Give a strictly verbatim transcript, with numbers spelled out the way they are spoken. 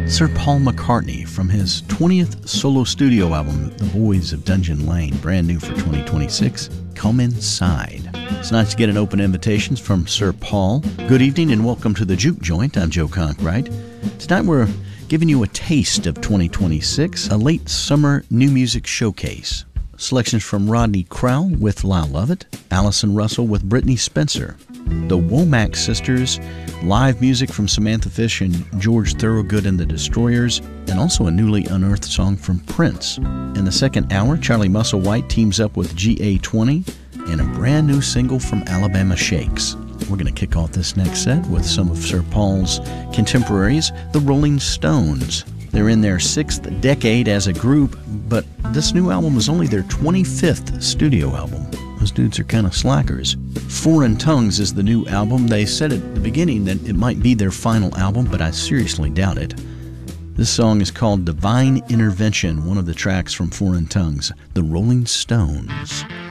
Sir Paul McCartney from his twentieth solo studio album, The Boys of Dungeon Lane, brand new for twenty twenty-six, Come Inside. It's nice to get an open invitation from Sir Paul. Good evening and welcome to the Juke Joint. I'm Joe Conkright. Tonight we're giving you a taste of twenty twenty-six, a late summer new music showcase. Selections from Rodney Crowell with Lyle Lovett, Allison Russell with Brittany Spencer, the Womack Sisters, live music from Samantha Fish and George Thorogood and the Destroyers, and also a newly unearthed song from Prince. In the second hour, Charlie Musselwhite teams up with G A twenty and a brand new single from Alabama Shakes. We're going to kick off this next set with some of Sir Paul's contemporaries, the Rolling Stones. They're in their sixth decade as a group, but this new album is only their twenty-fifth studio album. Those dudes are kind of slackers. Foreign Tongues is the new album. They said at the beginning that it might be their final album, but I seriously doubt it. This song is called Divine Intervention, one of the tracks from Foreign Tongues, the Rolling Stones.